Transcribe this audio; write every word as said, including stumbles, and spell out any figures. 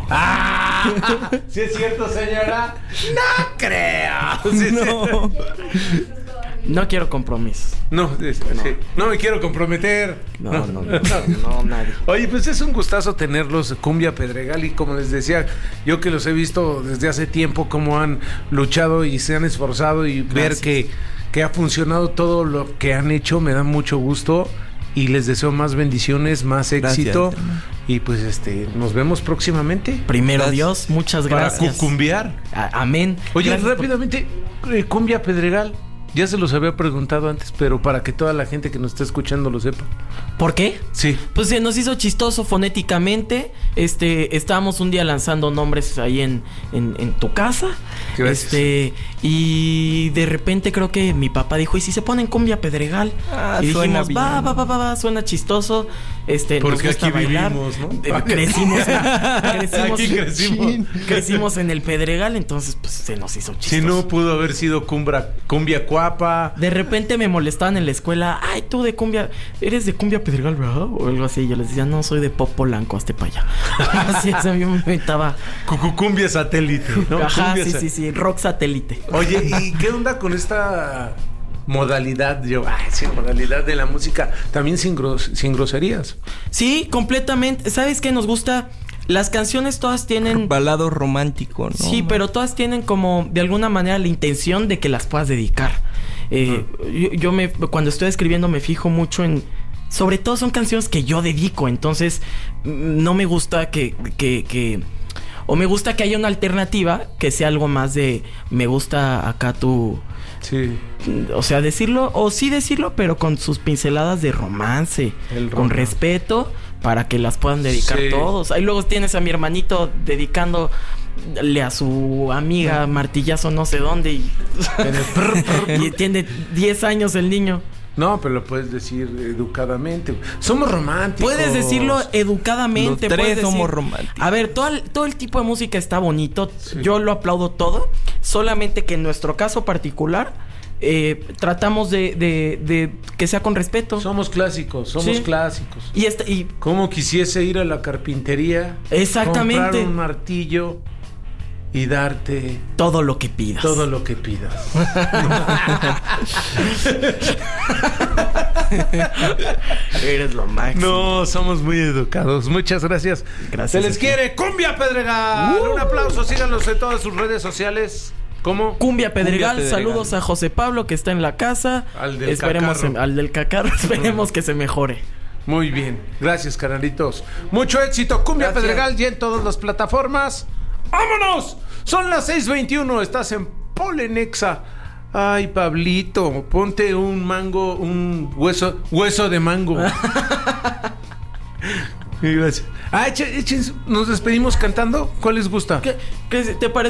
¡Ah! ¿Sí es cierto, señora? ¡No creo! Sí, No. No quiero compromisos. No, es, No. sí. No me quiero comprometer. No, no, no, no, no, nadie. Oye, pues es un gustazo tenerlos, Cumbia Pedregal, y como les decía, yo que los he visto desde hace tiempo, cómo han luchado y se han esforzado, y Gracias. ver que, que ha funcionado todo lo que han hecho, me da mucho gusto. Y les deseo más bendiciones, más éxito. Gracias, hermano. Y pues este, nos vemos próximamente. Primero Gracias. Dios, muchas Para gracias. cucumbiar. A- amén. Oye, Gracias por- rápidamente, eh, Cumbia Pedregal. Ya se los había preguntado antes, pero para que toda la gente que nos está escuchando lo sepa. ¿Por qué? Sí. Pues se nos hizo chistoso fonéticamente. Este, estábamos un día lanzando nombres ahí en, en, en tu casa. Gracias. Este, y de repente creo que mi papá dijo, ¿y si se ponen Cumbia Pedregal? Ah, y suena dijimos, va, bien. va, va, va, va, suena chistoso. Este, nos Porque gusta aquí bailar. vivimos, ¿no? Eh, Crecimos, crecimos, Aquí crecimos. crecimos en el Pedregal, entonces pues se nos hizo chistoso. Si no, pudo haber sido cumbra, Cumbia Cuapa. De repente me molestaban en la escuela. Ay, tú de cumbia, eres de Cumbia Pedregal, ¿verdad? O algo así. Yo les decía, no, soy de Pop Polanco, hazte para allá. Así es, a mí me inventaba. Cucucumbia Satélite, ¿no? Ajá, Cumbia sí, sa- sí, sí. Rock satélite. Oye, ¿y qué onda con esta modalidad? Yo, ay, sí, modalidad de la música, también sin, gros- sin groserías. Sí, completamente. ¿Sabes qué nos gusta? Las canciones todas tienen. Balado romántico, ¿no? Sí, pero todas tienen como de alguna manera la intención de que las puedas dedicar. Eh, yo, yo me cuando estoy escribiendo me fijo mucho en. Sobre todo son canciones que yo dedico, entonces mm, no me gusta que, que, que o me gusta que haya una alternativa que sea algo más de me gusta acá tu, Sí. o sea, decirlo o sí decirlo, pero con sus pinceladas de romance, El con romance. respeto para que las puedan dedicar Sí. todos. Ahí luego tienes a mi hermanito dedicándole a su amiga martillazo no sé dónde y, y tiene diez años el niño. No, pero lo puedes decir educadamente. Somos románticos. Puedes decirlo educadamente. Los tres puedes decir- somos románticos. A ver, todo el, todo el tipo de música está bonito. Sí. Yo lo aplaudo todo. Solamente que en nuestro caso particular eh, tratamos de, de, de que sea con respeto. Somos clásicos, somos Sí. clásicos. Y, esta, y Como quisiese ir a la carpintería, Exactamente. comprar un martillo y darte todo lo que pidas. todo lo que pidas. Eres lo máximo. No, somos muy educados. Muchas gracias. Gracias Se les a ti. quiere. Cumbia Pedregal. Uh. Un aplauso. Síganos en todas sus redes sociales. ¿Cómo? Cumbia Pedregal, Cumbia Pedregal. saludos a José Pablo que está en la casa. Al del Esperemos cacarro. en- al del cacarro, esperemos que se mejore. Muy bien. Gracias, canalitos. Mucho éxito. Cumbia Gracias. Pedregal ya en todas las plataformas. ¡Vámonos! Son las seis veintiuno. Estás en Polenexa. Ay, Pablito, ponte un mango, un hueso, hueso de mango. Y gracias. Ah, echen- echen- nos despedimos cantando. ¿Cuál les gusta? ¿Qué, qué te parece?